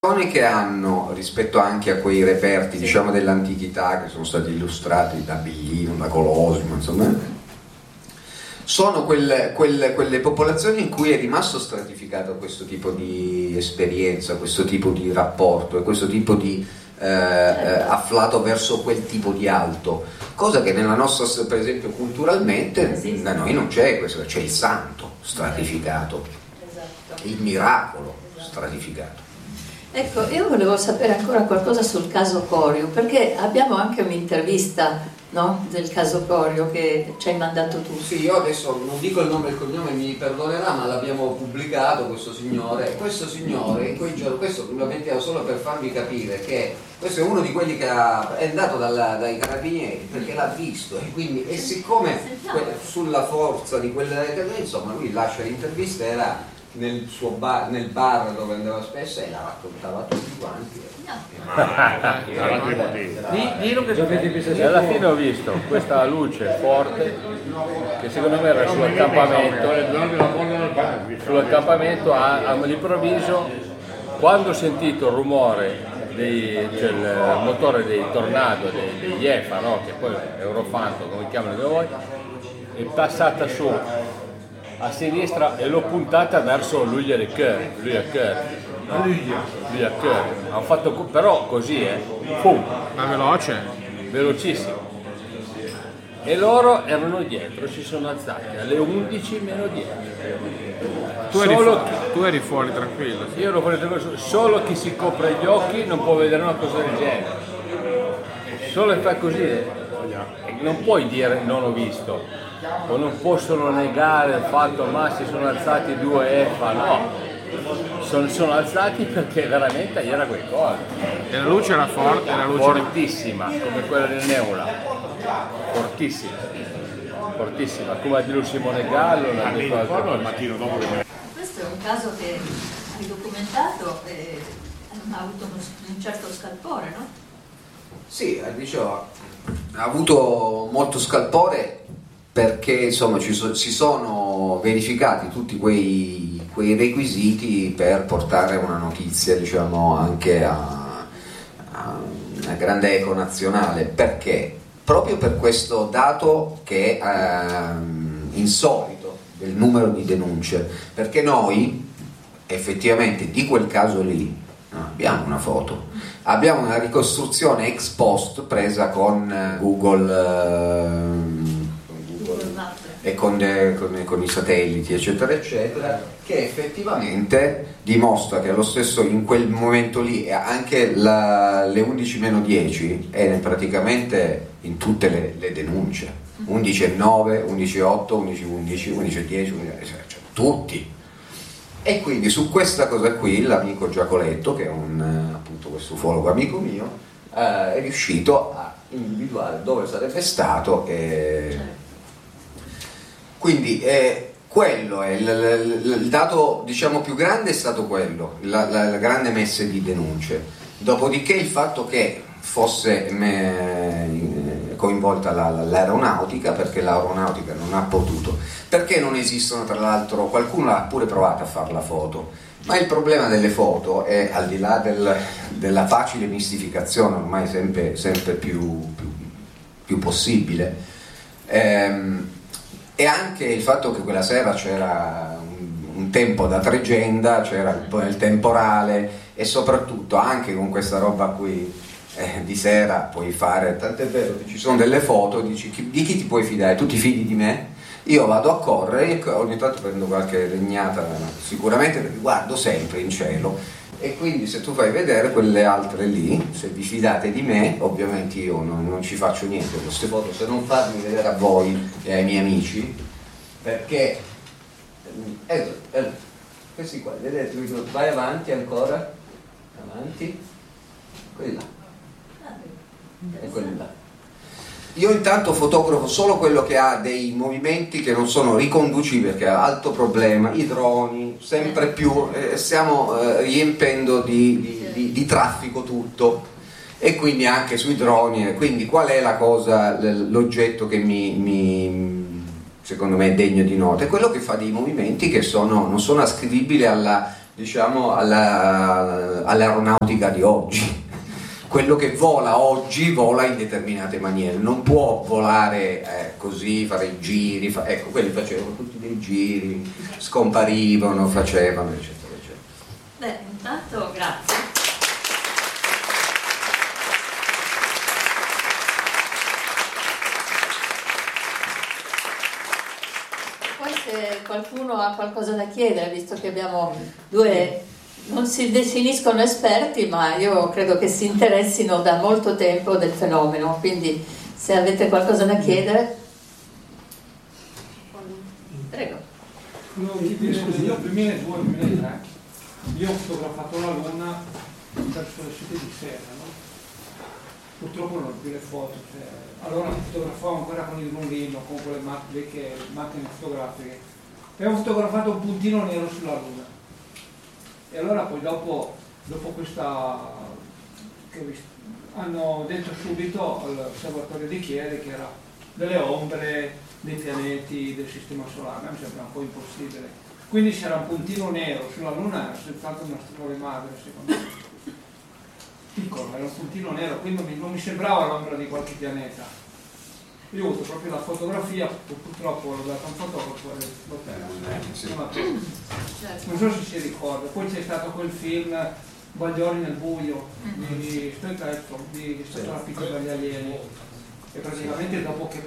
che hanno rispetto anche a quei reperti, diciamo, dell'antichità che sono stati illustrati da Bellino, da Colosimo, insomma, sono quelle popolazioni in cui è rimasto stratificato questo tipo di esperienza, questo tipo di rapporto e questo tipo di afflato verso quel tipo di alto, cosa che nella nostra, per esempio, culturalmente da noi non c'è. Questo c'è il santo stratificato, il miracolo stratificato. Ecco, io volevo sapere ancora qualcosa sul caso Corio, perché abbiamo anche un'intervista, no, del caso Corio che ci hai mandato tu. Sì, io adesso non dico il nome e il cognome, mi perdonerà, ma l'abbiamo pubblicato questo signore, in quei giorni, questo lo mettevo solo per farvi capire che questo è uno di quelli che è andato dai carabinieri perché l'ha visto e siccome sulla forza di quella, insomma, lui lascia l'intervista, era nel suo bar, nel bar dove andava spesso, e la raccontava a tutti quanti. Alla fine ho visto questa luce forte che secondo me era sull'accampamento all'improvviso, quando ho sentito il rumore cioè il motore dei Tornado, degli EFA, no? Che poi Eurofanto, come chiamano da voi, è passata su a sinistra e l'ho puntata verso Louis Lecoeur. Hanno fatto però così, pum, ma veloce, velocissimo. E loro erano dietro, si sono alzati alle 11 meno 10. Tu eri fuori tranquillo. Io ero fuori tranquillo, solo chi si copre gli occhi non può vedere una cosa del genere. Solo che fa così, non puoi dire non ho visto. O non possono negare il fatto ma si sono alzati due EFA, no, sono alzati perché veramente era qualcosa. E la luce era forte, fortissima, come quella del Neula, fortissima, come ha detto Simone Gallo. Questo è un caso che hai documentato e ha avuto un certo scalpore, no? Sì, dicevo, ha avuto molto scalpore perché insomma si sono verificati tutti quei requisiti per portare una notizia, diciamo, anche a una grande eco nazionale. Perché? Proprio per questo dato che è insolito del numero di denunce, perché noi effettivamente di quel caso lì non abbiamo una foto, abbiamo una ricostruzione ex post presa con Google e con i satelliti, eccetera eccetera, che effettivamente dimostra che allo stesso, in quel momento lì, anche le 11 meno 10 è praticamente in tutte le denunce, 11,9, 11,8, 11,11, 11,10, cioè tutti. E quindi su questa cosa qui l'amico Giacoletto, che è appunto questo ufologo amico mio, è riuscito a individuare dove sarebbe stato. Quindi quello è il dato, diciamo, più grande, è stato quello, la grande messe di denunce. Dopodiché il fatto che fosse coinvolta l'aeronautica, perché l'aeronautica non ha potuto, perché non esistono, tra l'altro qualcuno ha pure provato a fare la foto, ma il problema delle foto è, al di là della facile mistificazione ormai sempre più possibile, e anche il fatto che quella sera c'era un tempo da tregenda, c'era il temporale, e soprattutto anche con questa roba qui di sera puoi fare, tant'è vero che ci sono delle foto, dici di chi ti puoi fidare? Tu ti fidi di me? Io vado a correre e ogni tanto prendo qualche legnata, sicuramente, perché guardo sempre in cielo. E quindi se tu fai vedere quelle altre lì, se vi fidate di me, ovviamente io non ci faccio niente con queste foto, se non farmi vedere a voi e ai miei amici, perché questi qua, vedete, vai avanti ancora, avanti, quelli là e quelli là. Io intanto fotografo solo quello che ha dei movimenti che non sono riconducibili, perché ha alto problema, i droni, sempre più stiamo riempendo di traffico tutto, e quindi anche sui droni. Quindi qual è la cosa, l'oggetto che secondo me è degno di nota? È quello che fa dei movimenti che non sono ascrivibili diciamo, all'aeronautica di oggi. Quello che vola oggi vola in determinate maniere, non può volare così, fare i giri, ecco, quelli facevano tutti dei giri, scomparivano, facevano, eccetera, eccetera. Beh, intanto grazie. Poi se qualcuno ha qualcosa da chiedere, visto che abbiamo due, non si definiscono esperti, ma io credo che si interessino da molto tempo del fenomeno, quindi se avete qualcosa da chiedere, prego. Io nel 2002-2003 io ho fotografato la Luna verso le 7 di sera, no? Purtroppo non ho più le foto, cioè, allora fotografavo ancora con il rullino, con quelle vecchie macchine fotografiche, e ho fotografato un puntino nero sulla Luna. E allora poi dopo questa, hanno detto subito all'osservatorio di Chieri che era delle ombre dei pianeti del sistema solare, a me sembra un po' impossibile. Quindi c'era un puntino nero sulla Luna, era senz'altro un asteroide madre, secondo me. Piccolo, era un puntino nero, quindi non mi sembrava l'ombra di qualche pianeta. Io ho avuto proprio la fotografia, purtroppo l'ho data a un fotografo e l'ho perso. Non so se si ricorda. Poi c'è stato quel film Bagliori nel buio di Spectretto, di Stato rapito dagli alieni, e praticamente dopo che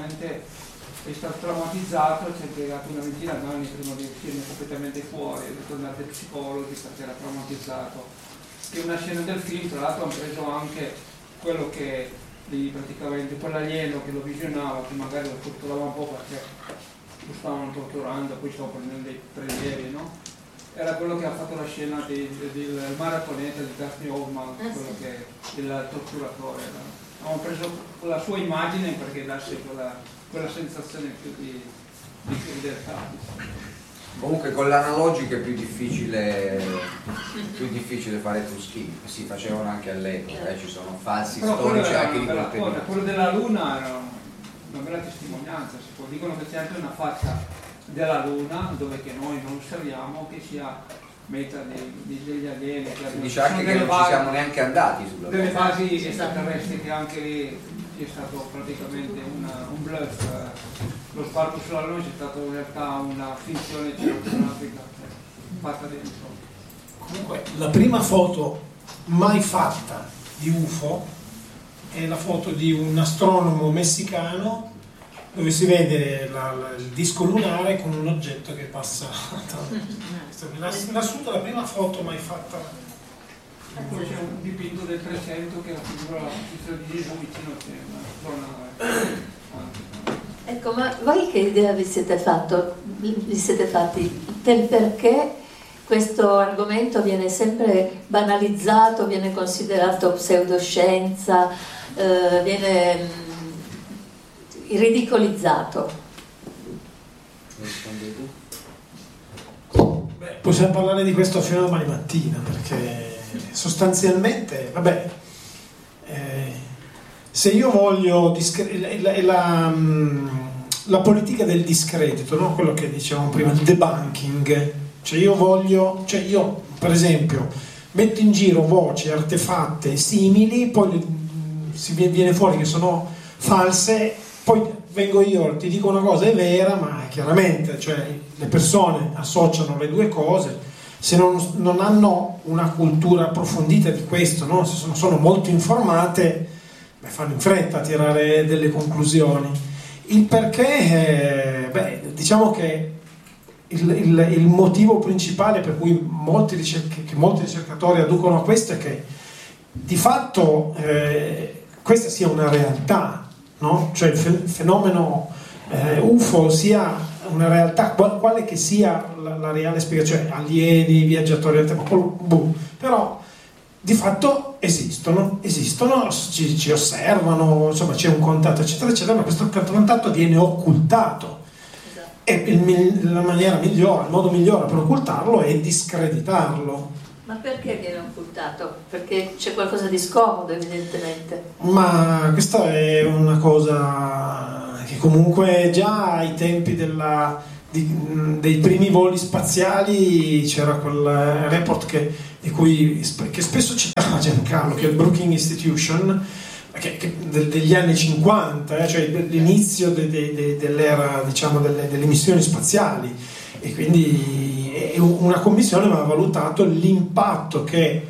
è stato traumatizzato ci ha impiegato una ventina d'anni prima di uscirne completamente fuori, è tornato ai psicologi perché era traumatizzato. Che una scena del film, tra l'altro, hanno preso anche quello che praticamente quell'alieno che lo visionava, che magari lo torturava un po' perché lo stavano torturando, poi stavo prendendo dei prelievi, no? Era quello che ha fatto la scena del maratoneta di Dustin Hoffman, quello che il torturatore. Avevamo preso la sua immagine perché dasse quella sensazione più di crudeltà. Comunque con l'analogico è più difficile fare truschini, si facevano anche all'epoca, ci sono falsi storici anche di quel periodo. Quello della Luna era una bella testimonianza, dicono che c'è anche una faccia della Luna dove che noi non osserviamo, che sia meta degli alieni. Si dice anche che non ci siamo neanche andati sulla Luna. Delle basi extraterrestri, che anche lì è stato praticamente un bluff. Lo sbarco sulla Luna è stato in realtà una finzione cinematografica fatta dentro. Comunque la prima foto mai fatta di UFO è la foto di un astronomo messicano dove si vede il disco lunare con un oggetto che passa. In assoluto la prima foto mai fatta. Poi c'è un dipinto del 300 che raffigura la posizione di Gesù vicino a una zona. Ecco, ma voi che idea vi siete fatti del perché questo argomento viene sempre banalizzato, viene considerato pseudoscienza, viene ridicolizzato? Beh, possiamo parlare di questo fino a domani mattina, perché sostanzialmente, vabbè, se io voglio la politica del discredito, no? Quello che dicevamo prima, il debunking, cioè io per esempio metto in giro voci artefatte simili, poi viene fuori che sono false, poi vengo io, ti dico una cosa, è vera, ma chiaramente, cioè, le persone associano le due cose, se non hanno una cultura approfondita di questo, no? Se sono molto informate, fanno in fretta a tirare delle conclusioni. Il perché, diciamo che il motivo principale per cui molti ricercatori adducono a questo è che di fatto questa sia una realtà, no? Cioè il fenomeno UFO sia una realtà, quale che sia la reale spiegazione, cioè alieni, viaggiatori, però di fatto esistono, ci osservano, insomma c'è un contatto eccetera eccetera, ma questo contatto viene occultato. E la maniera migliore, il modo migliore per occultarlo è discreditarlo. Ma perché viene occultato? Perché c'è qualcosa di scomodo, evidentemente. Ma questa è una cosa che comunque già ai tempi dei primi voli spaziali c'era quel report che spesso citava Giancarlo, che è il Brookings Institution, degli anni 50, cioè l'inizio dell'era, diciamo, delle missioni spaziali, e quindi una commissione aveva valutato l'impatto che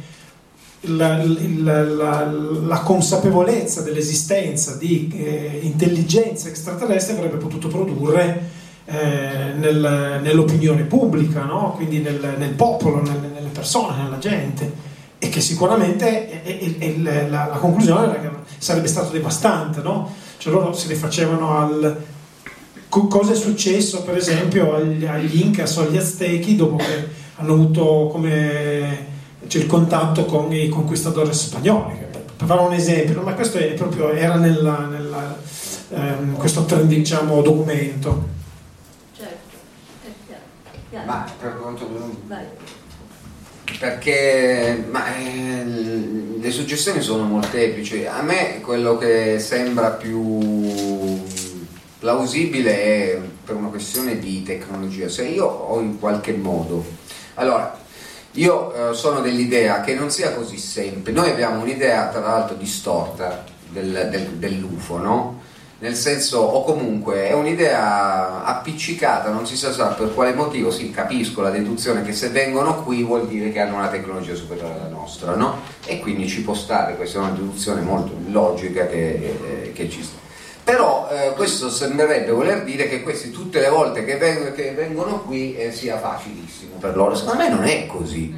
la consapevolezza dell'esistenza di intelligenza extraterrestre avrebbe potuto produrre nell'opinione pubblica, no? Quindi nel popolo, nelle persone, nella gente, e che sicuramente la conclusione era che sarebbe stato devastante, no? Cioè loro si rifacevano cosa è successo per esempio agli Incas o agli Aztechi dopo che hanno avuto il contatto con i conquistadores spagnoli, per fare un esempio, ma questo è proprio era questo diciamo documento. Certo, è chiaro. Ma per quanto Vai. perché le suggestioni sono molteplici. A me quello che sembra più plausibile è per una questione di tecnologia. Se io ho in qualche modo, allora io sono dell'idea che non sia così semplice. Noi abbiamo un'idea tra l'altro distorta dell'UFO, no? Nel senso, o comunque è un'idea appiccicata, non si sa per quale motivo. Sì, capisco la deduzione che se vengono qui vuol dire che hanno una tecnologia superiore alla nostra, no? E quindi ci può stare, questa è una deduzione molto logica che ci sta. Però questo sembrerebbe voler dire che questi tutte le volte che vengono qui sia facilissimo per loro. Secondo me non è così,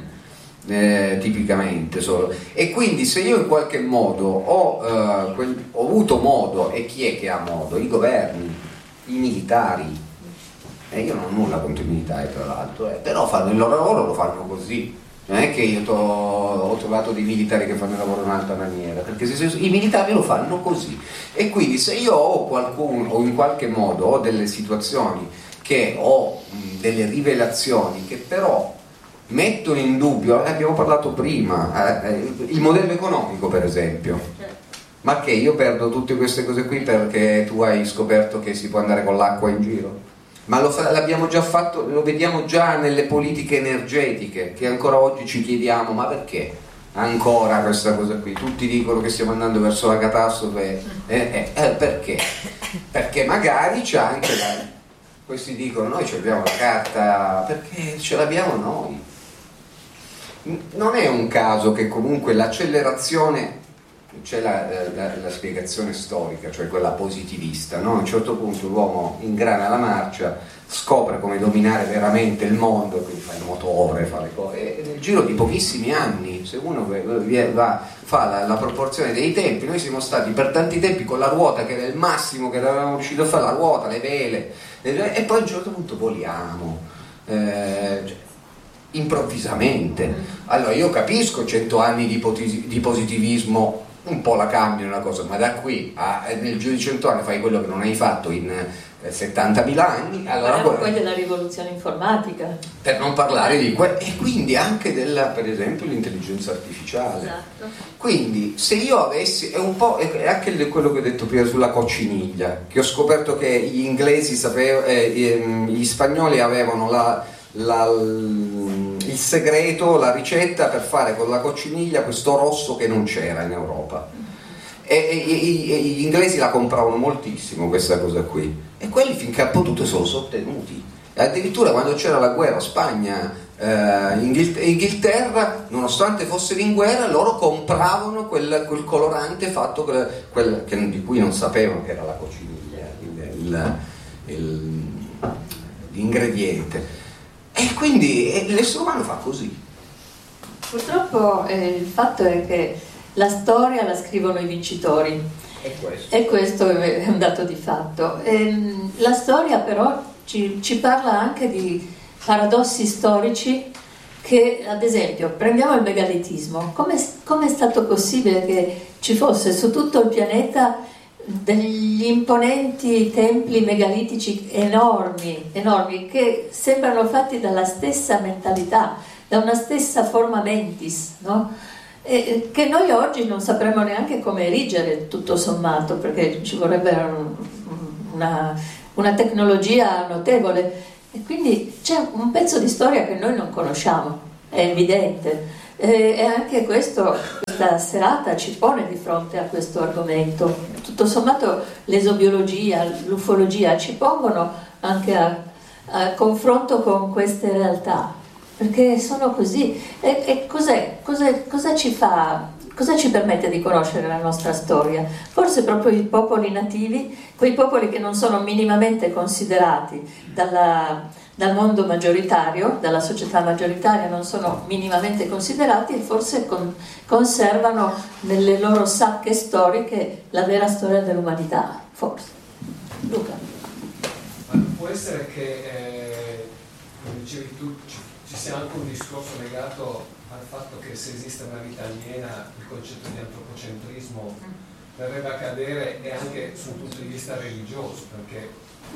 tipicamente solo. E quindi se io in qualche modo ho avuto modo, e chi è che ha modo? I governi, i militari, e io non ho nulla contro i militari tra l'altro, però fanno il loro lavoro, lo fanno così. Non è che io ho trovato dei militari che fanno il lavoro in un'altra maniera, perché i militari lo fanno così. E quindi se io ho qualcuno, o in qualche modo ho delle situazioni che ho delle rivelazioni che però mettono in dubbio, abbiamo parlato prima, il modello economico per esempio, ma che io perdo tutte queste cose qui perché tu hai scoperto che si può andare con l'acqua in giro? Ma l'abbiamo già fatto, lo vediamo già nelle politiche energetiche, che ancora oggi ci chiediamo, ma perché ancora questa cosa qui? Tutti dicono che stiamo andando verso la catastrofe, perché? Perché magari c'è anche questi dicono noi abbiamo la carta, perché ce l'abbiamo noi. Non è un caso che comunque l'accelerazione, c'è la spiegazione storica, cioè quella positivista, no? A un certo punto l'uomo ingrana la marcia, scopre come dominare veramente il mondo, quindi fa il motore, fa le cose, e nel giro di pochissimi anni, se uno fa la proporzione dei tempi, noi siamo stati per tanti tempi con la ruota che era il massimo che avevamo riuscito a fare, la ruota, le vele, e poi a un certo punto voliamo, improvvisamente. Allora io capisco 100 anni di positivismo un po' la cambiano la cosa, ma da qui nel giro di 100 anni fai quello che non hai fatto in 70.000 anni, allora poi della rivoluzione informatica, per non parlare di e quindi anche per esempio l'intelligenza artificiale. Esatto. Quindi se io avessi, è un po' è anche quello che ho detto prima sulla cocciniglia, che ho scoperto che gli inglesi gli spagnoli avevano il segreto, la ricetta per fare con la cocciniglia questo rosso che non c'era in Europa, e gli inglesi la compravano moltissimo questa cosa qui, e quelli finché ha potuto se lo sono ottenuti. E addirittura quando c'era la guerra Spagna Inghilterra, nonostante fossero in guerra, loro compravano quel colorante fatto di cui non sapevano che era la cocciniglia, l'ingrediente. E quindi l'essere umano fa così. Purtroppo il fatto è che la storia la scrivono i vincitori, e questo è un dato di fatto. La storia però ci parla anche di paradossi storici che, ad esempio, prendiamo il megalitismo. Come è stato possibile che ci fosse su tutto il pianeta degli imponenti templi megalitici enormi, che sembrano fatti dalla stessa mentalità, da una stessa forma mentis, no? E che noi oggi non sapremmo neanche come erigere, tutto sommato, perché ci vorrebbe una tecnologia notevole. E quindi c'è un pezzo di storia che noi non conosciamo, è evidente. E anche questa serata ci pone di fronte a questo argomento. Tutto sommato l'esobiologia, l'ufologia ci pongono anche a confronto con queste realtà, perché sono così. E cosa ci fa? Cosa ci permette di conoscere la nostra storia? Forse proprio i popoli nativi, quei popoli che non sono minimamente considerati dal mondo maggioritario, dalla società maggioritaria, non sono minimamente considerati, e forse conservano nelle loro sacche storiche la vera storia dell'umanità, forse. Luca. Ma può essere che, come dicevi tu, ci sia anche un discorso legato al fatto che se esiste una vita aliena il concetto di antropocentrismo verrebbe a cadere, e anche sul punto di vista religioso, perché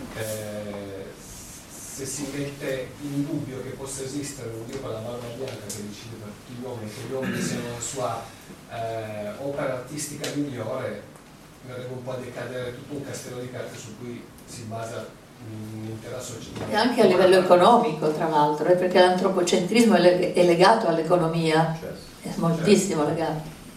se si mette in dubbio che possa esistere un Dio con la barba bianca che decide per tutti gli uomini, che gli uomini siano la sua opera artistica migliore, verrebbe un po' a decadere tutto un castello di carte su cui si basa un'intera società. E anche a livello economico, tra l'altro, perché l'antropocentrismo è legato all'economia, è moltissimo legato.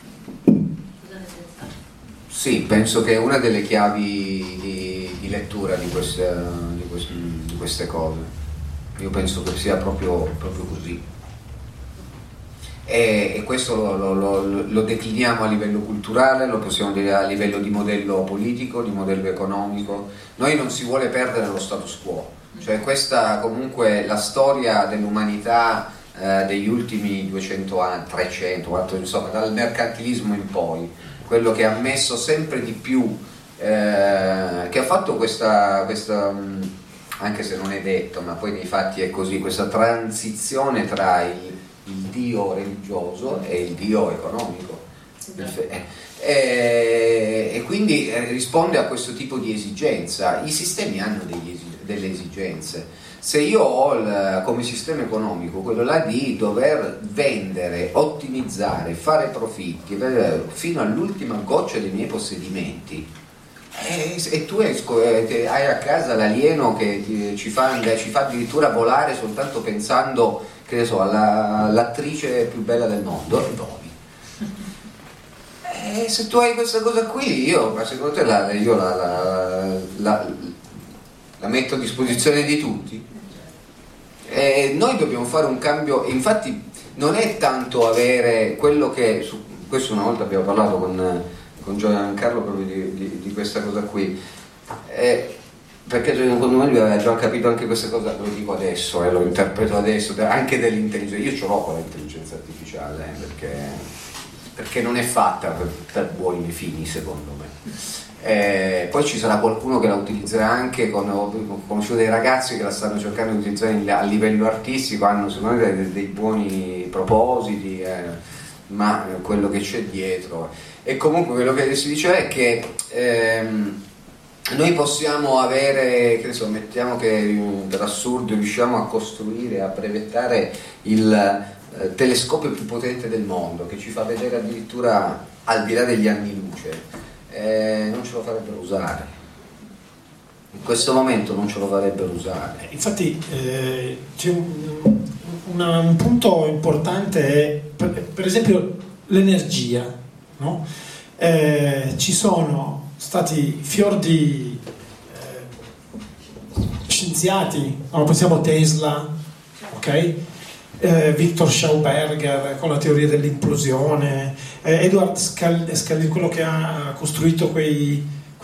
Sì, penso che è una delle chiavi di lettura di queste cose. Io penso che sia proprio così. E questo lo decliniamo a livello culturale, lo possiamo dire a livello di modello politico, di modello economico. Noi non si vuole perdere lo status quo, cioè questa comunque la storia dell'umanità degli ultimi 200 anni, 300, 400, insomma dal mercantilismo in poi, quello che ha messo sempre di più, che ha fatto questa anche se non è detto, ma poi nei fatti è così, questa transizione tra il Dio religioso e il Dio economico, e quindi risponde a questo tipo di esigenza. I sistemi hanno delle esigenze. Se io ho come sistema economico quello là di dover vendere, ottimizzare, fare profitti fino all'ultima goccia dei miei possedimenti, e tu hai a casa l'alieno che ci fa addirittura volare soltanto pensando, che ne so, all'attrice più bella del mondo, e voli. Se tu hai questa cosa qui, secondo te la metto a disposizione di tutti. Noi dobbiamo fare un cambio, infatti non è tanto avere quello che, questo una volta abbiamo parlato con Giancarlo proprio di questa cosa qui, perché secondo me lui aveva già capito anche questa cosa, lo dico adesso, lo interpreto adesso, anche dell'intelligenza. Io ce l'ho con l'intelligenza artificiale, perché non è fatta per buoni fini, secondo me. Poi ci sarà qualcuno che la utilizzerà anche, ho conosciuto dei ragazzi che la stanno cercando di utilizzare a livello artistico, hanno secondo me dei buoni propositi, ma quello che c'è dietro. E comunque quello che si dice è che noi possiamo avere, che ne so, mettiamo che per assurdo riusciamo a costruire, a brevettare il telescopio più potente del mondo, che ci fa vedere addirittura al di là degli anni luce, non ce lo farebbero usare. In questo momento non ce lo farebbero usare. Infatti c'è un punto importante, è per esempio l'energia, no? Ci sono stati fior di scienziati, pensiamo Tesla, ok? Victor Schauberger con la teoria dell'implosione, Edward Scalzi, quello che ha costruito quei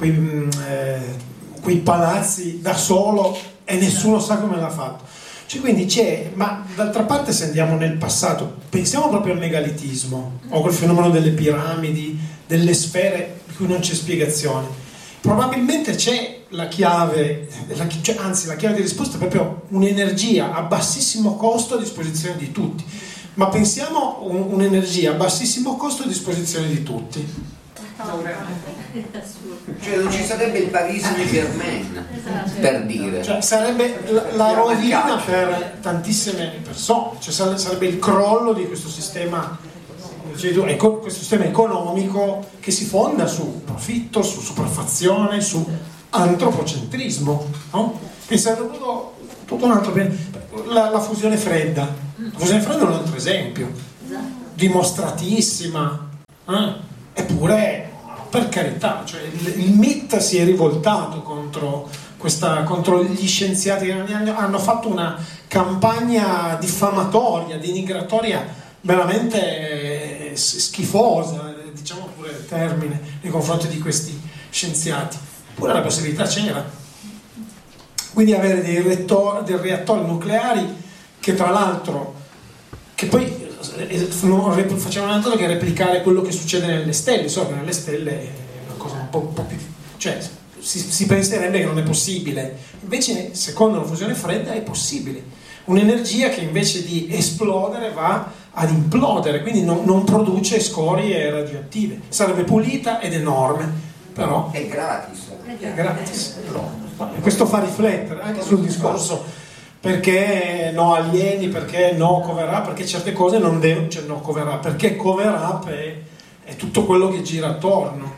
palazzi da solo e nessuno sa come l'ha fatto. Cioè, quindi ma d'altra parte, se andiamo nel passato, pensiamo proprio al megalitismo o quel fenomeno delle piramidi, delle sfere di cui non c'è spiegazione. Probabilmente c'è la chiave, anzi la chiave di risposta è proprio un'energia a bassissimo costo a disposizione di tutti. Ma pensiamo un'energia a bassissimo costo a disposizione di tutti. Cioè non ci sarebbe il Paris Saint-Germain, per dire. Cioè sarebbe la rovina per tantissime persone, cioè sarebbe il crollo di questo sistema. Questo sistema economico che si fonda su profitto, su superfazione, su antropocentrismo, no? Che sarebbe tutto un altro la fusione fredda. La fusione fredda è un altro esempio, dimostratissima, eppure, per carità, cioè il MIT si è rivoltato contro gli scienziati che hanno fatto una campagna diffamatoria, denigratoria veramente schifosa, diciamo pure il termine, nei confronti di questi scienziati. Eppure la possibilità c'era. Quindi avere dei reattori nucleari che tra l'altro, che poi facevano altro che replicare quello che succede nelle stelle, so che nelle stelle è una cosa un po' più, cioè si penserebbe che non è possibile, invece secondo la fusione fredda è possibile, un'energia che invece di esplodere va ad implodere, quindi non produce scorie radioattive, sarebbe pulita ed enorme, però è gratis. Questo fa riflettere anche sul discorso perché no alieni, perché no cover up, perché certe cose non devono, cioè no cover up, perché cover up è tutto quello che gira attorno.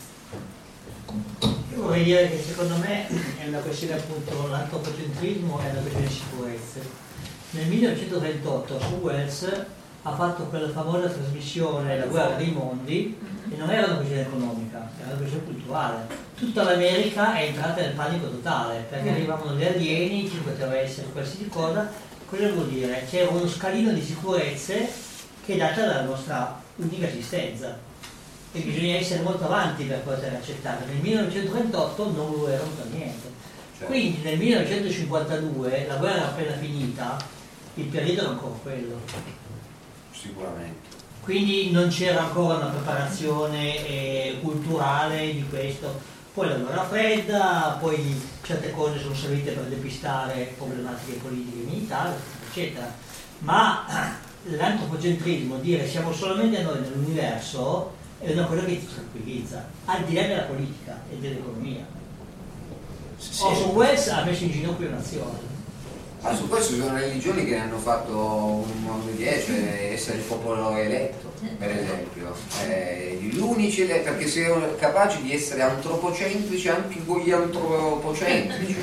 Io vorrei dire che secondo me è una questione, appunto, l'antropocentrismo è una questione di sicurezza. Nel 1938 su Wells ha fatto quella famosa trasmissione La guerra dei mondi, e non era una questione economica, era una questione culturale. Tutta l'America è entrata nel panico totale, perché arrivavano gli alieni, ci poteva essere qualsiasi cosa. Cosa vuol dire? C'era uno scalino di sicurezze che è data dalla nostra unica esistenza, e bisogna essere molto avanti per poter accettare. Nel 1938 non lo erano per niente. Quindi nel 1952, la guerra era appena finita, il periodo era ancora quello. Sicuramente. Quindi non c'era ancora una preparazione culturale di questo. Poi la guerra fredda, poi certe cose sono servite per depistare problematiche politiche e militari, eccetera. Ma l'antropocentrismo, dire siamo solamente noi nell'universo, è una cosa che ti tranquillizza, al di là della politica e dell'economia. Orson Welles ha messo in ginocchio un'azione. Ma su questo ci sono religioni che hanno fatto cioè essere il popolo eletto, per esempio. Gli unici, perché siano capaci di essere antropocentrici anche con gli antropocentrici.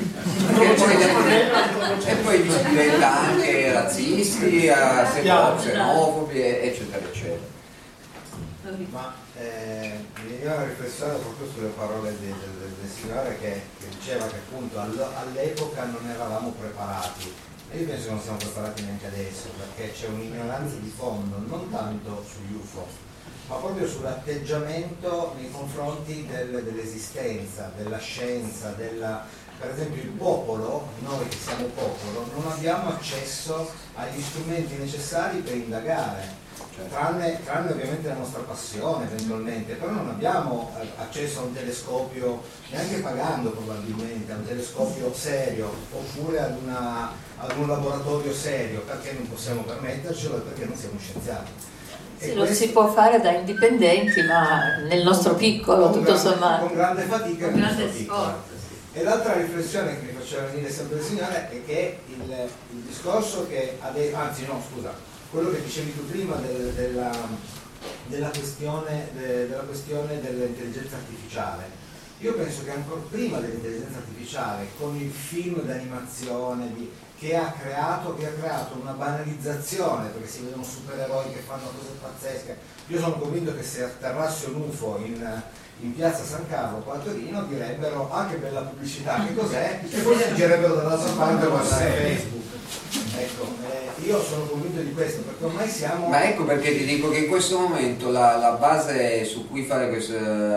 E poi diventa anche razzisti, xenofobi, eccetera, eccetera. Ma mi veniva una riflessione proprio sulle parole del signore che diceva che appunto all'epoca non eravamo preparati, e io penso che non siamo preparati neanche adesso, perché c'è un'ignoranza di fondo non tanto sugli UFO ma proprio sull'atteggiamento nei confronti dell'esistenza, della scienza, per esempio il popolo, noi che siamo popolo non abbiamo accesso agli strumenti necessari per indagare. Tranne ovviamente la nostra passione eventualmente, però non abbiamo accesso a un telescopio, neanche pagando probabilmente, a un telescopio serio oppure ad un laboratorio serio, perché non possiamo permettercelo e perché non siamo scienziati. Sì, lo si può fare da indipendenti, ma nel nostro piccolo, tutto sommato. Con grande fatica e con grande sforzo. E l'altra riflessione che mi faceva venire sempre il signore è che il discorso che quello che dicevi tu prima della questione dell'intelligenza artificiale. Io penso che ancora prima dell'intelligenza artificiale, con il film d'animazione che ha creato una banalizzazione, perché si vedono supereroi che fanno cose pazzesche. Io sono convinto che se atterrasse un UFO in piazza San Carlo qua a Torino direbbero anche bella pubblicità, che cos'è? E poi si girebbero dall'altra parte a guardare Facebook. Ecco, io sono convinto di questo, perché ormai siamo... Ma ecco perché ti dico che in questo momento la base su cui fare questo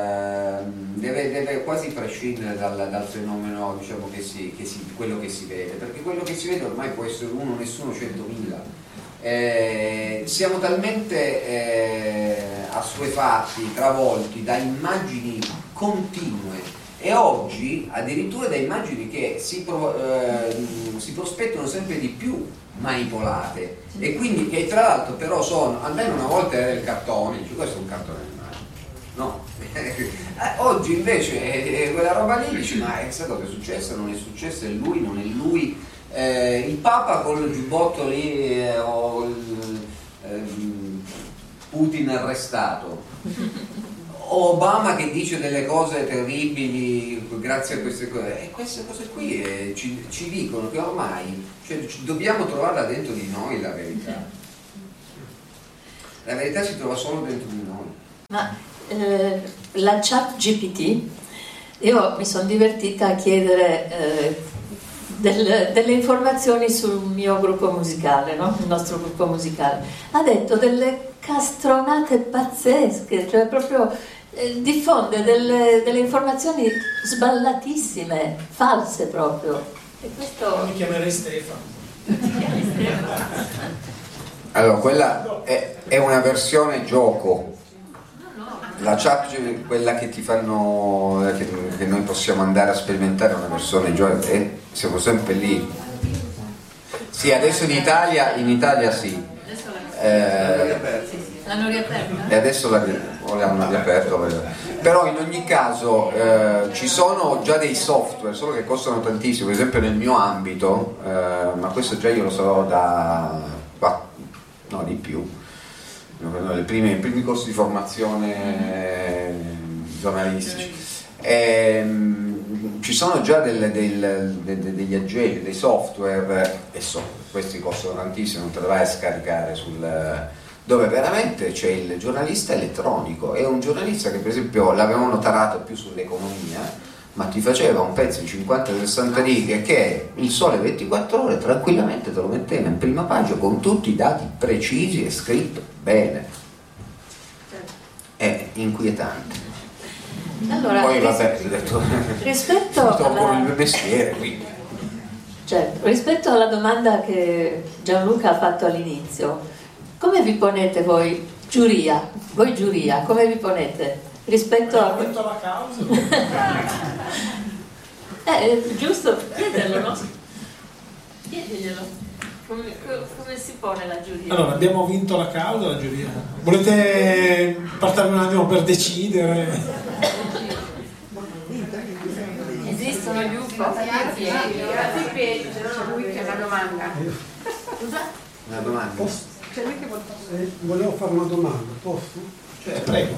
deve quasi prescindere dal fenomeno, diciamo, quello che si vede, perché quello che si vede ormai può essere uno, nessuno, 100.000. Siamo talmente assuefatti, travolti da immagini continue, e oggi addirittura da immagini che si prospettano sempre di più manipolate, e quindi che tra l'altro però sono, almeno una volta era il cartone, dice, questo è un cartone animato, no? Oggi invece quella roba lì dici, ma questa cosa è successa, non è successa, è lui, non è lui, il Papa con il giubbotto lì o Putin arrestato. Obama che dice delle cose terribili grazie a queste cose, e queste cose qui ci dicono che ormai dobbiamo trovarla dentro di noi la verità. La verità si trova solo dentro di noi. Ma la chat GPT, io mi sono divertita a chiedere delle informazioni sul mio gruppo musicale, no? Il nostro gruppo musicale. Ha detto delle castronate pazzesche, cioè proprio diffonde delle informazioni sballatissime, false proprio. E questo... Mi chiamerei Stefano. Allora, quella è una versione gioco. La chat, quella che ti fanno, che noi possiamo andare a sperimentare, è una versione gioco, siamo sempre lì. Sì, adesso in Italia sì. L'hanno riaperta? E adesso l'hanno riaperto. Però in ogni caso ci sono già dei software, solo che costano tantissimo, per esempio nel mio ambito, ma questo già io lo so di più. I primi corsi di formazione giornalistici. Ci sono già degli agenti, dei software, questi costano tantissimo, non te li vai a scaricare dove veramente c'è il giornalista elettronico. È un giornalista che per esempio l'avevano tarato più sull'economia, ma ti faceva un pezzo in 50-60 righe che Il Sole 24 Ore tranquillamente te lo metteva in prima pagina con tutti i dati precisi e scritto bene. È inquietante. Allora, Poi vabbè, ho detto, rispetto il mestiere, quindi. Certo, rispetto alla domanda che Gianluca ha fatto all'inizio, come vi ponete voi giuria, come vi ponete? Rispetto a... la causa. Giusto chiederlo, no? Chiediglielo. Come si pone la giuria? Allora, abbiamo vinto la causa, la giuria. Volete parlarne un attimo per decidere? Esistono gli UFO? C'è lui che ha una domanda. Scusa? Una domanda. C'è lui che volevo fare una domanda, posso? Prego.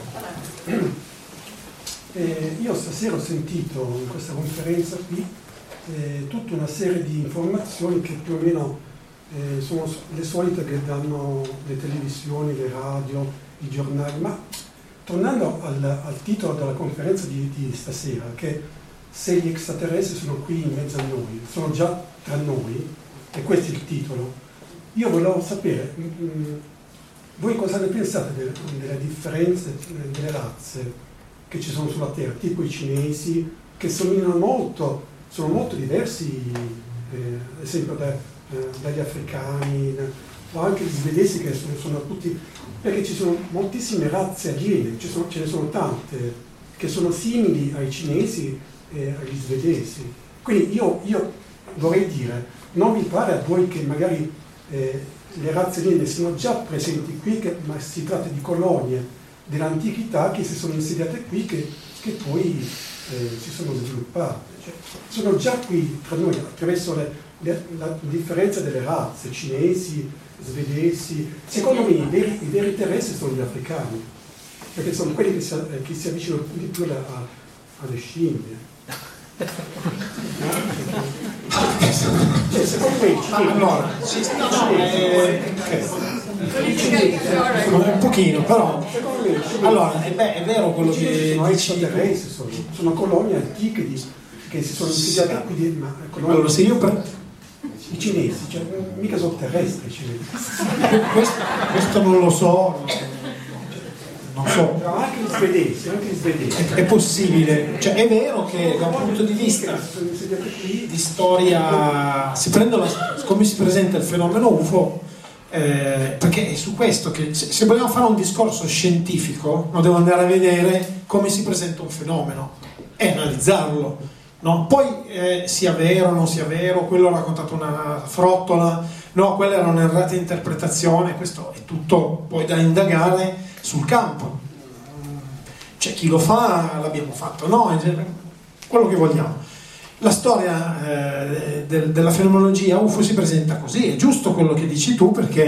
Io stasera ho sentito in questa conferenza qui tutta una serie di informazioni che più o meno sono le solite che danno le televisioni, le radio, i giornali, ma tornando al titolo della conferenza di stasera, che se gli extraterrestri sono qui in mezzo a noi, sono già tra noi, e questo è il titolo, io volevo sapere, voi cosa ne pensate delle differenze delle razze che ci sono sulla Terra, tipo i cinesi, che sono molto diversi, ad esempio dagli africani, o anche gli svedesi che sono tutti, perché ci sono moltissime razze aliene, ce ne sono tante, che sono simili ai cinesi e agli svedesi. Quindi io vorrei dire, non vi pare a voi che magari le razze aliene sono già presenti qui, ma si tratta di colonie dell'antichità che si sono insediate qui, che poi si sono sviluppate. Cioè, sono già qui tra noi attraverso la differenza delle razze, cinesi, svedesi. Secondo me i veri terrestri sono gli africani, perché sono quelli che si avvicinano di più alle scimmie. Cioè, secondo me un pochino, però allora è vero quello che dici. Sono colonie antiche che si sono insediate qui, ma allora se io i cinesi, cioè mica sono terrestri i cinesi. questo non lo so. Non so. Anche gli svedesi. È possibile, cioè è vero che da un punto di vista di storia si prende come si presenta il fenomeno UFO, perché è su questo che se vogliamo fare un discorso scientifico non devo andare a vedere come si presenta un fenomeno e analizzarlo, no? Poi sia vero o non sia vero, quello ha raccontato una frottola, no, quella era un'errata interpretazione, questo è tutto poi da indagare sul campo. C'è chi lo fa, l'abbiamo fatto noi, quello che vogliamo. La storia della fenomenologia UFO si presenta così, è giusto quello che dici tu, perché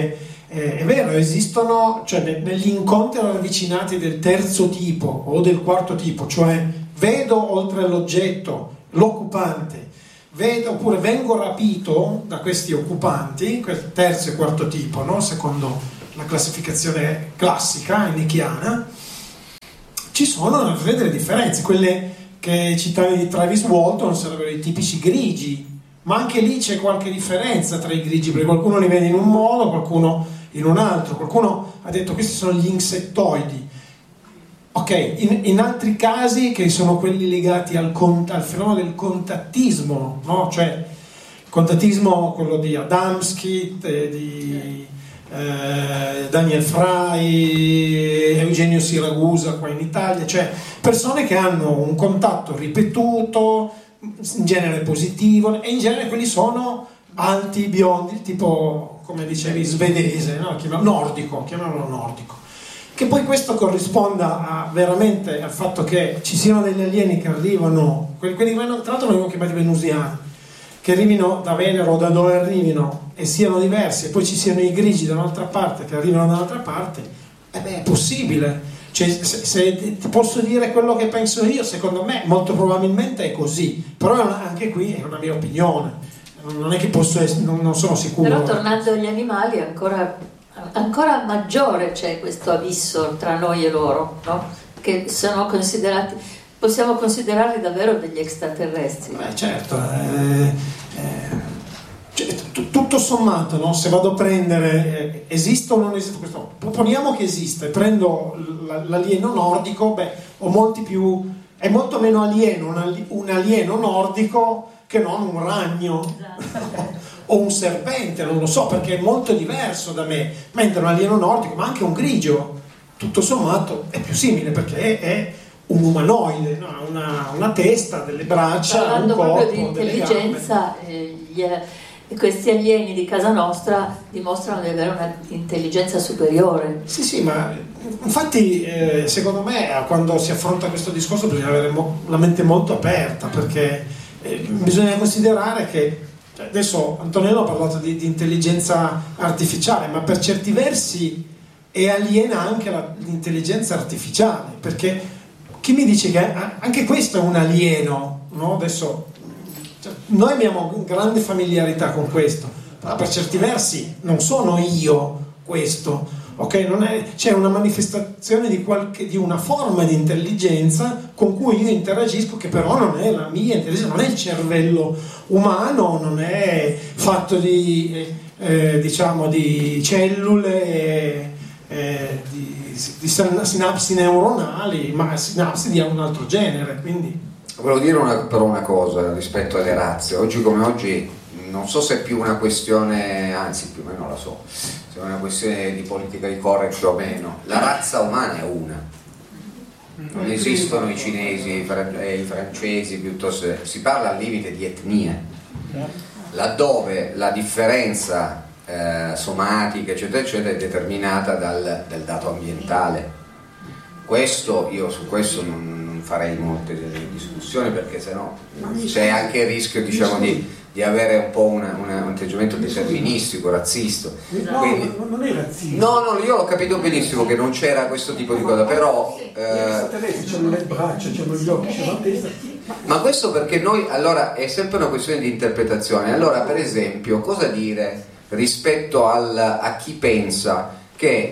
è vero, esistono, cioè negli incontri ravvicinati del terzo tipo o del quarto tipo, cioè vedo oltre all'oggetto l'occupante, vedo oppure vengo rapito da questi occupanti, terzo e quarto tipo, no? Secondo la classificazione classica nicchiana, ci sono una serie delle differenze. Quelle che citavi di Travis Walton sarebbero i tipici grigi, ma anche lì c'è qualche differenza tra i grigi, perché qualcuno li vede in un modo, qualcuno in un altro. Qualcuno ha detto questi sono gli insettoidi. Ok, in altri casi, che sono quelli legati al fenomeno del contattismo, no? Cioè il contattismo, quello di Adamski, di Daniel Frey, Eugenio Siragusa qua in Italia, cioè persone che hanno un contatto ripetuto, in genere positivo, e in genere quelli sono alti, biondi, tipo, come dicevi, svedese, no? Chiamiamolo nordico. Che poi questo corrisponda veramente al fatto che ci siano degli alieni che arrivano, quelli tra l'altro vengono chiamati venusiani, che arrivino da Venere o da dove arrivino e siano diversi, e poi ci siano i grigi da un'altra parte che arrivano dall'altra parte, è possibile. Cioè, se ti posso dire quello che penso io, secondo me molto probabilmente è così, però anche qui è una mia opinione, non è che posso essere, non sono sicuro. Però tornando agli animali, ancora maggiore c'è questo abisso tra noi e loro, no? Che sono considerati, possiamo considerarli davvero degli extraterrestri. Certo, cioè, tutto sommato, no? Se vado a prendere esiste o non esiste questo, proponiamo che esiste, prendo l'alieno nordico, ho molti più, è molto meno alieno un alieno nordico che non un ragno o un serpente, non lo so, perché è molto diverso da me, mentre un alieno nordico, ma anche un grigio, tutto sommato è più simile, perché è un umanoide, no? una testa, delle braccia, parlando un corpo, proprio di intelligenza, questi alieni di casa nostra dimostrano di avere un'intelligenza superiore. Sì, ma infatti secondo me quando si affronta questo discorso bisogna avere la mente molto aperta, perché bisogna considerare che adesso Antonello ha parlato di intelligenza artificiale, ma per certi versi è aliena anche l'intelligenza artificiale, perché chi mi dice che anche questo è un alieno, no? Adesso noi abbiamo grande familiarità con questo, però per certi versi non sono io questo, ok? C'è una manifestazione di una forma di intelligenza con cui io interagisco, che però non è la mia intelligenza, non è il cervello umano, non è fatto di cellule, di sinapsi neuronali, ma sinapsi di un altro genere, quindi. Volevo dire però una cosa rispetto alle razze. Oggi come oggi non so se è più una questione, anzi più o meno la so, se è una questione di politica di correct o meno. La razza umana è una. Non esistono i cinesi e i francesi, piuttosto si parla al limite di etnie, laddove la differenza somatica eccetera eccetera è determinata dal dato ambientale. Io su questo non farei molte discussioni, perché sennò c'è anche il rischio, diciamo, di avere un po' un atteggiamento deterministico, razzista. Quindi, non è razzista. No, io ho capito benissimo che non c'era questo tipo di cosa, però gli extraterrestri hanno le braccia, hanno gli occhi, hanno la testa. Ma questo perché noi, allora, è sempre una questione di interpretazione. Allora, per esempio, cosa dire rispetto a chi pensa che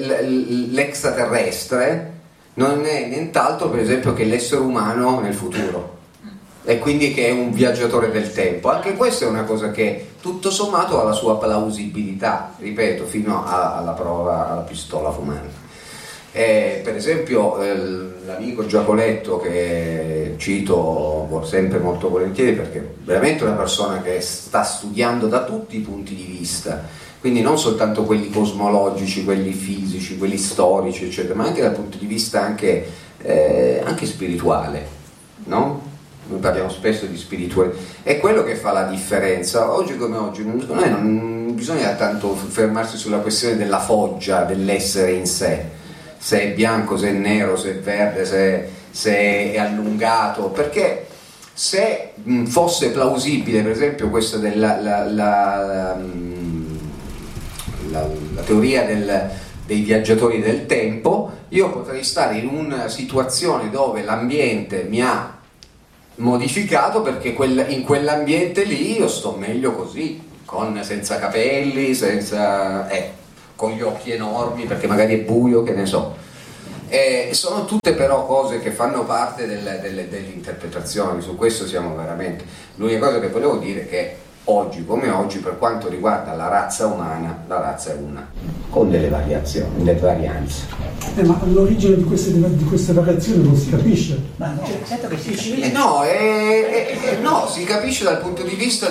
l'extraterrestre non è nient'altro, per esempio, che l'essere umano nel futuro, e quindi che è un viaggiatore del tempo? Anche questa è una cosa che tutto sommato ha la sua plausibilità, ripeto, fino alla prova alla pistola fumante. Per esempio l'amico Giacoletto, che cito sempre molto volentieri perché è veramente una persona che sta studiando da tutti i punti di vista, quindi non soltanto quelli cosmologici, quelli fisici, quelli storici eccetera, ma anche dal punto di vista anche spirituale, no? Noi parliamo spesso di spiritualità, è quello che fa la differenza. Oggi come oggi non bisogna tanto fermarsi sulla questione della foggia dell'essere in sé, se è bianco, se è nero, se è verde, se è allungato, perché se fosse plausibile, per esempio, questa la teoria dei viaggiatori del tempo, io potrei stare in una situazione dove l'ambiente mi ha modificato perché in quell'ambiente lì io sto meglio così, senza capelli, con gli occhi enormi perché magari è buio, che ne so. Sono tutte però cose che fanno parte delle interpretazioni, su questo siamo veramente. L'unica cosa che volevo dire è che oggi come oggi, per quanto riguarda la razza umana, la razza è una, con delle variazioni, delle varianze. Ma l'origine di queste variazioni non si capisce. Ma certo che si capisce. No, si capisce dal punto di vista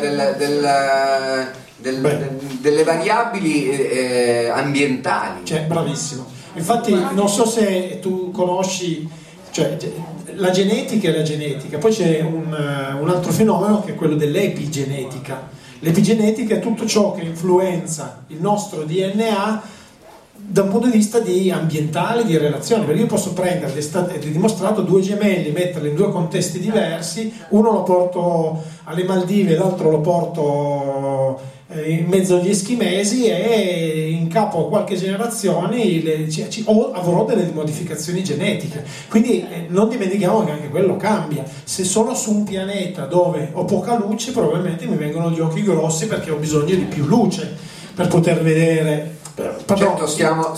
delle variabili ambientali. Cioè, bravissimo. Infatti non so se tu conosci, cioè, la genetica è la genetica, poi c'è un altro fenomeno che è quello dell'epigenetica. L'epigenetica è tutto ciò che influenza il nostro DNA da un punto di vista di ambientale, di relazione, perché io posso prendere, è dimostrato, due gemelli, metterli in due contesti diversi, uno lo porto alle Maldive, l'altro lo porto in mezzo agli eschimesi e in capo a qualche generazione avrò delle modificazioni genetiche, quindi non dimentichiamo che anche quello cambia. Se sono su un pianeta dove ho poca luce, probabilmente mi vengono gli occhi grossi perché ho bisogno di più luce per poter vedere. Certo,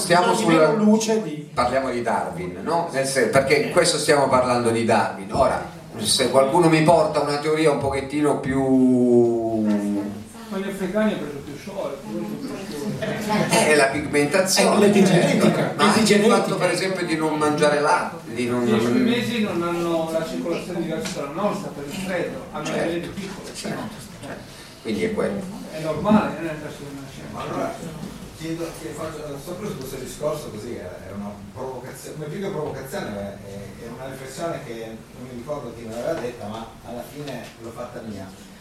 parliamo di Darwin, no? Perché questo stiamo parlando di Darwin. Ora, se qualcuno mi porta una teoria un pochettino più... Ma gli africani hanno preso più sole, è la pigmentazione, l'epigenetica. Ma anche il fatto per esempio di non mangiare latte, gli eschimesi non hanno la circolazione diversa dalla nostra per il freddo, hanno le vene piccole, quindi è quello. È normale, non è una scienza. Allora, faccio sopra su questo discorso, così è una provocazione, come più che provocazione è una riflessione che non mi ricordo chi me l'aveva detta, ma alla fine l'ho fatta mia.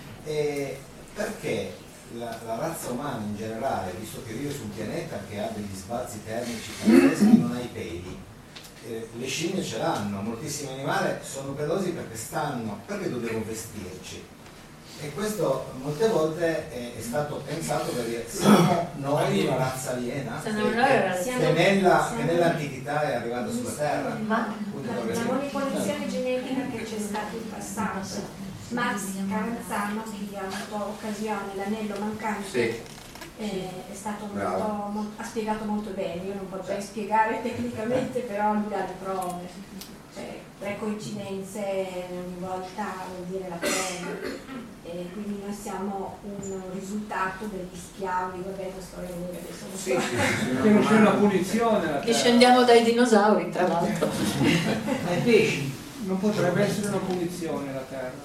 Perché la razza umana in generale, visto che vive su un pianeta che ha degli sbalzi termici pazzeschi, non ha i peli, le scimmie ce l'hanno, moltissimi animali sono pelosi perché dobbiamo vestirci? E questo molte volte è stato pensato perché siamo noi una razza aliena che nell'antichità è arrivata sulla Terra. Ma la manipolazione genetica che c'è stata in passato, Max Caranzano, che ha avuto occasione, l'anello mancante, è stato ha spiegato molto bene. Io non potrei spiegare tecnicamente, però lui ha le prove, cioè 3 coincidenze ogni volta vuol dire la prova. E quindi noi siamo un risultato degli schiavi, vabbè, la storia lunga adesso che non c'è una punizione. Discendiamo dai dinosauri, tra l'altro. Ai pesci. Non potrebbe essere una punizione la Terra.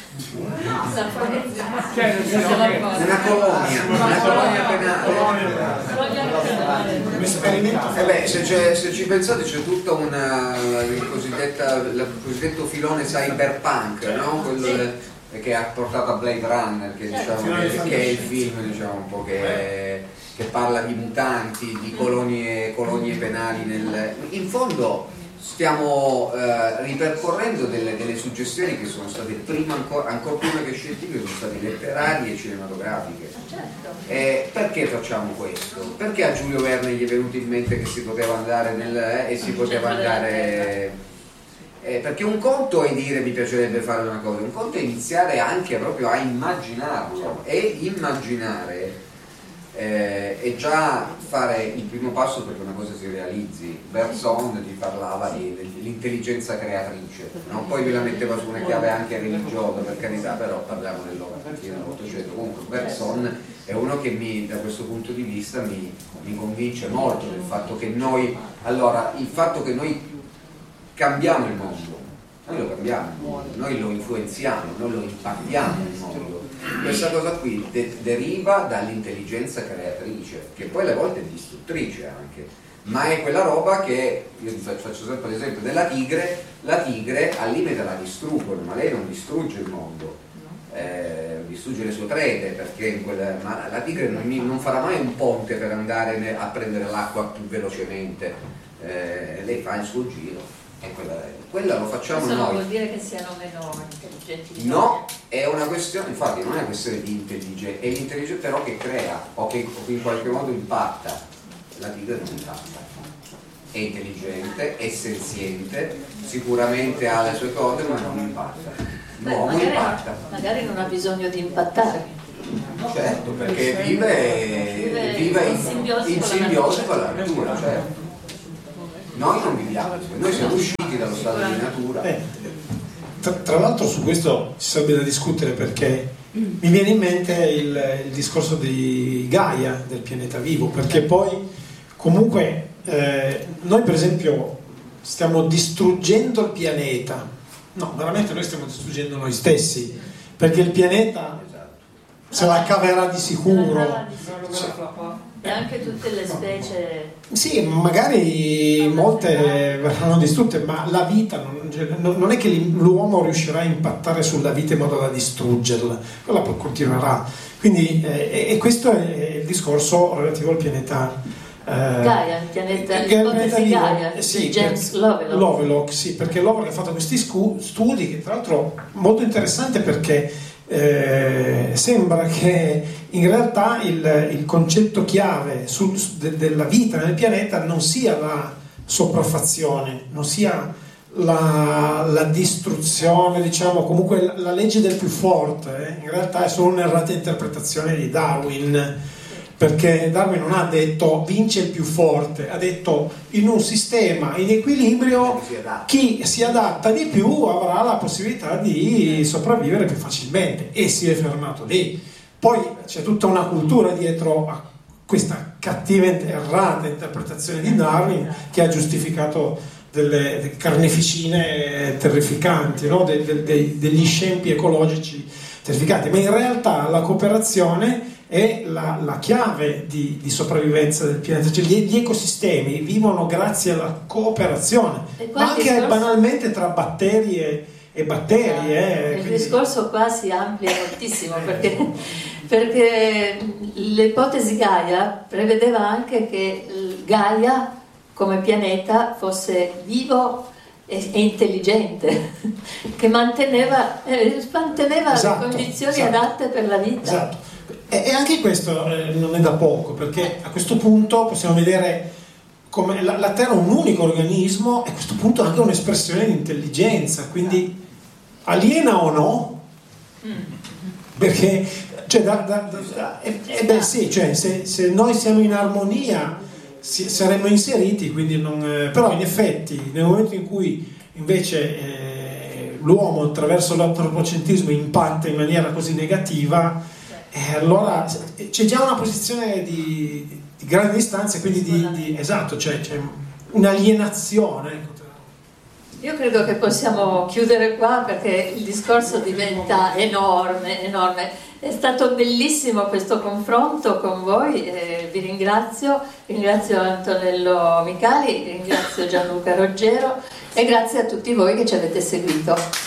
Cioè, una colonia penale. Un esperimento. Se ci pensate c'è tutta il cosiddetto filone cyberpunk, no? Quello che ha portato a Blade Runner, che è il film, diciamo, un po' che parla di mutanti, di colonie penali. In fondo stiamo ripercorrendo delle suggestioni che sono state prima, ancora prima che scientifiche, sono state letterarie e cinematografiche. Perché facciamo questo? Perché a Giulio Verne gli è venuto in mente che si poteva andare perché un conto è dire mi piacerebbe fare una cosa, un conto è iniziare anche proprio a immaginarlo, e immaginare è già fare il primo passo perché una cosa si realizzi. Bergson ti parlava dell'intelligenza creatrice, no? Poi lui la metteva su una chiave anche religiosa, per carità, però parliamo dell'Ottocento. Comunque Bergson è uno che da questo punto di vista mi convince molto del fatto che noi cambiamo il mondo, noi lo cambiamo il mondo, noi lo influenziamo, noi lo impattiamo il mondo. Questa cosa qui deriva dall'intelligenza creatrice, che poi alle volte è distruttrice anche, ma è quella roba che, io faccio sempre l'esempio della tigre, la tigre al limite la distruggono, ma lei non distrugge il mondo, distrugge le sue prede, perché ma la tigre non farà mai un ponte per andare a prendere l'acqua più velocemente, lei fa il suo giro. quella lo facciamo questo noi. non vuol dire che siano meno intelligenti. No, è una questione, infatti non è una questione di intelligenza, è l'intelligenza però che crea o che in qualche modo impatta. La tigre non impatta, è intelligente, è senziente, sicuramente ha le sue cose ma non impatta. L'uomo impatta. Magari non ha bisogno di impattare. Certo, perché vive in simbiosi con la natura, certo. Noi non viviamo, noi siamo usciti dallo stato di natura. Tra l'altro su questo ci sarebbe da discutere, perché mi viene in mente il discorso di Gaia, del pianeta vivo, perché poi comunque noi per esempio stiamo distruggendo il pianeta. No, veramente noi stiamo distruggendo noi stessi, perché il pianeta se la caverà di sicuro. E anche tutte le specie. Sì, magari molte verranno distrutte, ma la vita non è che l'uomo riuscirà a impattare sulla vita in modo da distruggerla, quella poi continuerà. Quindi e questo è il discorso relativo al pianeta Gaia, il pianeta l'ipotesi Gaia, sì, James Lovelock. Sì, perché Lovelock ha fatto questi studi che tra l'altro molto interessante, perché sembra che in realtà il concetto chiave della vita nel pianeta non sia la sopraffazione, non sia la distruzione, diciamo, comunque la legge del più forte, in realtà è solo un'errata interpretazione di Darwin, perché Darwin non ha detto vince il più forte, ha detto in un sistema in equilibrio chi si adatta di più avrà la possibilità di sopravvivere più facilmente, e si è fermato lì. Poi c'è tutta una cultura dietro a questa cattiva, errata interpretazione di Darwin, che ha giustificato delle carneficine terrificanti, no? Degli scempi ecologici terrificanti, ma in realtà la cooperazione è la chiave di sopravvivenza del pianeta, cioè gli ecosistemi vivono grazie alla cooperazione, ma anche banalmente tra batteri e batteri. Il discorso qua si amplia moltissimo, perché l'ipotesi Gaia prevedeva anche che Gaia come pianeta fosse vivo e intelligente, che manteneva Esatto, le condizioni adatte per la vita. Esatto. E anche questo non è da poco, perché a questo punto possiamo vedere come la Terra è un unico organismo, e a questo punto anche un'espressione di intelligenza, quindi aliena o no? Perché cioè, sì, cioè, se noi siamo in armonia saremmo inseriti, quindi però in effetti nel momento in cui invece l'uomo attraverso l'antropocentrismo impatta in maniera così negativa, allora c'è già una posizione di grande distanza, quindi esatto, cioè c'è un'alienazione. Io credo che possiamo chiudere qua, perché il discorso diventa enorme. È stato bellissimo questo confronto con voi, vi ringrazio Antonello Micali, ringrazio Gianluca Roggero e grazie a tutti voi che ci avete seguito.